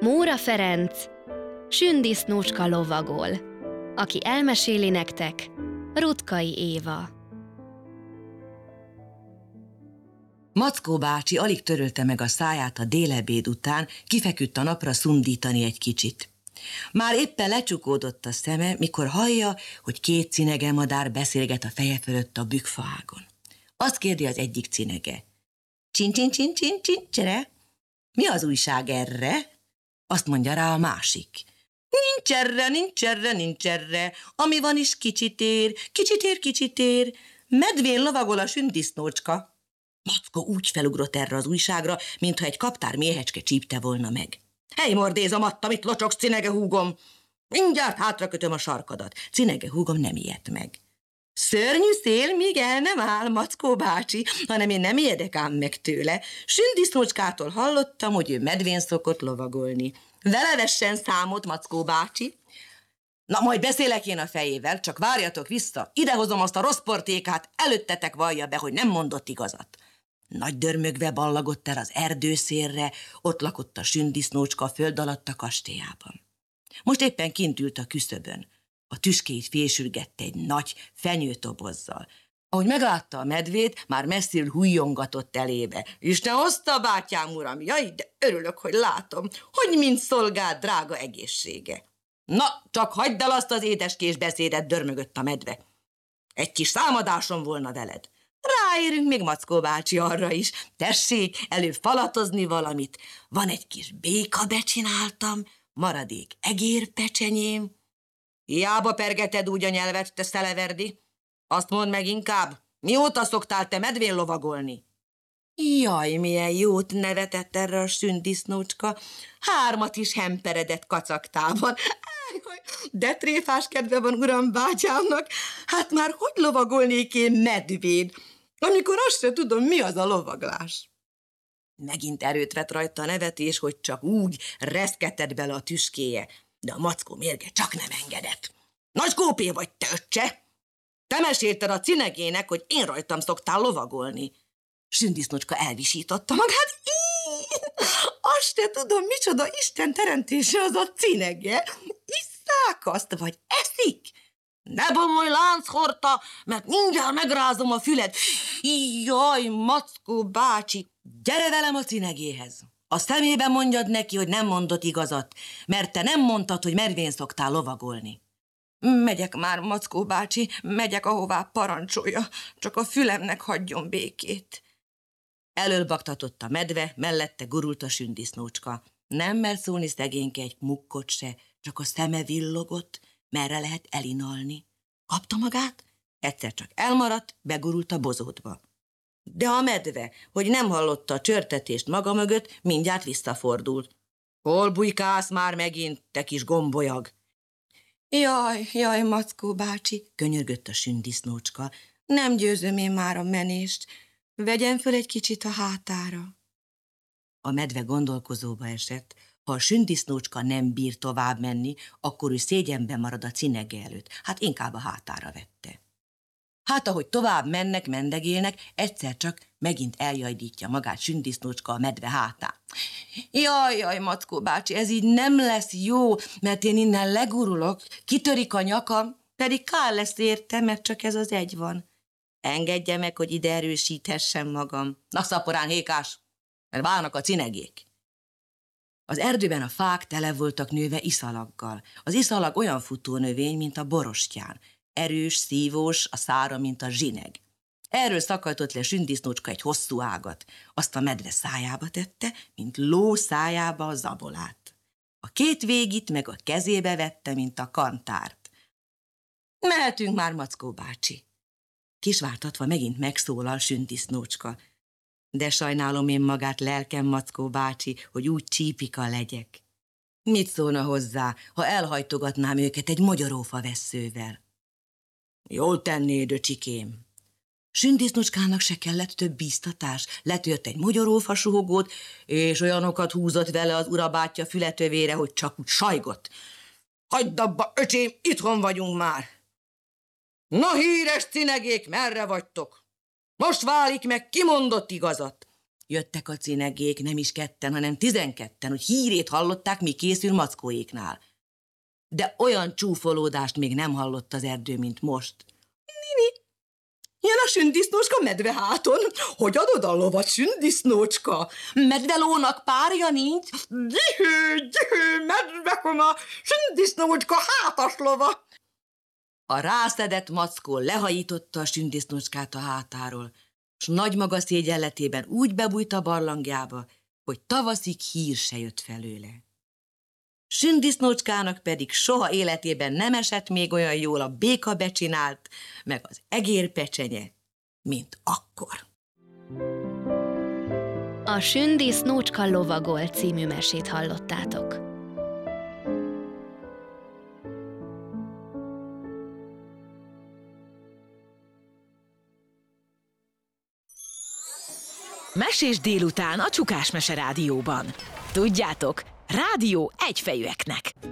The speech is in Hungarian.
Móra Ferenc, Sündisznócska lovagol. Aki elmeséli nektek, Ruttkai Éva. Mackó bácsi alig törölte meg a száját a délebéd után, kifeküdt a napra szundítani egy kicsit. Már éppen lecsukódott a szeme, mikor hallja, hogy két cinegemadár beszélget a feje fölött a bükkfaágon. Azt kérdi az egyik cinege. Csin-csin-csin-csin-csin-csere? Mi az újság erre? Azt mondja rá a másik. Nincs erre, ami van is kicsit ér, medvén lovagol a sündisznócska. Mackó úgy felugrott erre az újságra, mintha egy kaptár méhecske csípte volna meg. Hely, mordézom, adtam, itt locsogsz, cinege húgom! Mindjárt hátrakötöm a sarkadat. Cinege húgom nem ijedt meg. Szörnyű szél, míg el nem áll, Mackó bácsi, hanem én nem ijedek ám meg tőle. Sündisznócskától hallottam, hogy ő medvén szokott lovagolni. Vele vessen számot, Mackó bácsi. Na, majd beszélek én a fejével, csak várjatok vissza, idehozom azt a rossz portékát, előttetek vallja be, hogy nem mondott igazat. Nagy dörmögve ballagott el az erdőszélre, ott lakott a sündisznócska a föld alatt a kastélyában. Most éppen kint ült a küszöbön. A tüskéit fésülgette egy nagy fenyőtobozzal. Ahogy meglátta a medvét, már messziről hújongatott elébe. Isten hozta, bátyám uram, jaj, de örülök, hogy látom, hogy mind szolgál drága egészsége. Na, csak hagyd el azt az édeskés beszédet, dörmögött a medve. Egy kis számadásom volna veled. Ráérünk még, Mackó bácsi, arra is. Tessék, előbb falatozni valamit. Van egy kis béka becsináltam, maradék egérpecsenyém. Hiába pergeted úgy a nyelvet, te szeleverdi. Azt mondd meg inkább, mióta szoktál te medvén lovagolni? Jaj, milyen jót nevetett erre a sündisznócska. 3 is hemperedett kacaktában. De tréfás kedve van uram bátyámnak. Hát már hogy lovagolnék én medvén, amikor azt se tudom, mi az a lovaglás? Megint erőt vett rajta a nevetés, hogy csak úgy reszketett bele a tüskéje, de a Mackó mérge csak nem engedett. Nagy kópé vagy, te öccse! Te mesélted a cinegének, hogy én rajtam szoktál lovagolni. Sündisznócska elvisította magát. Azt se tudom, micsoda Isten teremtése az a cinege. Isszák azt, vagy eszik? Ne bomolj, lánchorta, mert mindjárt megrázom a füled. Jaj, Mackó bácsi, gyere velem a cinegéhez. A szemében mondjad neki, hogy nem mondott igazat, mert te nem mondtad, hogy medvén szoktál lovagolni. Megyek már, Mackó bácsi, megyek, ahová parancsolja, csak a fülemnek hagyjon békét. Elölbaktatott a medve, mellette gurult a sündisznócska. Nem mert szólni szegényke egy mukkot se, csak a szeme villogott, merre lehet elinalni. Kapta magát, egyszer csak elmaradt, begurult a bozótba. De a medve, hogy nem hallotta a csörtetést maga mögött, mindjárt visszafordult. Hol bujkálsz már megint, te kis gombolyag? Jaj, Mackó bácsi, könyörgött a sündisznócska, nem győzöm én már a menést, vegyem föl egy kicsit a hátára. A medve gondolkozóba esett, ha a sündisznócska nem bír tovább menni, akkor ő szégyenben marad a cinege előtt, hát inkább a hátára vette. Hát, ahogy tovább mennek, mendegélnek, egyszer csak megint eljajdítja magát sündisznócska a medve hátán. Jaj, Mackó bácsi, ez így nem lesz jó, mert én innen legurulok, kitörik a nyakam, pedig kár lesz érte, mert csak ez az egy van. Engedje meg, hogy ide erősíthessem magam. Na, szaporán hékás, mert válnak a cinegék. Az erdőben a fák tele voltak nőve iszalaggal. Az iszalag olyan futónövény, mint a borostyán. Erős, szívós, a szára, mint a zsineg. Erről szakajtott le sündisznócska egy hosszú ágat. Azt a medve szájába tette, mint ló szájába a zabolát. A 2 végit meg a kezébe vette, mint a kantárt. Mehetünk már, Mackó bácsi. Kisvártatva megint megszólal sündisznócska. De sajnálom én magát, lelkem, Mackó bácsi, hogy úgy csípika legyek. Mit szólna hozzá, ha elhajtogatnám őket egy mogyorófa vesszővel? Jól tennéd, öcsikém. Sündisznócskának se kellett több bíztatás, letört egy mogyorófa suhogót, és olyanokat húzott vele az urabátyja fületövére, hogy csak úgy sajgott. Hagyd abba, öcsém, itthon vagyunk már. Na, híres cinegék, merre vagytok? Most válik meg, ki mondott igazat. Jöttek a cinegék, nem is 2, hanem 12, hogy hírét hallották, mi készül Mackóéknál. De olyan csúfolódást még nem hallott az erdő, mint most. Nini, jön a sündisznócska medveháton. Hogy adod a lovat, sündisznócska? Medvelónak párja nincs. Gyűhő, medvekoma, sündisznócska hátas lova. A rászedett Mackó lehajította a sündisznócskát a hátáról, s nagy maga szégyenletében úgy bebújt a barlangjába, hogy tavaszig hír se jött felőle. Sündisznócskának pedig soha életében nem esett még olyan jól a béka becsinált, meg az egérpecsenye, mint akkor. A Sündisznócska lovagol című mesét hallottátok. Mesés délután a Csukás Mese Rádióban. Tudjátok, rádió egyfejűeknek.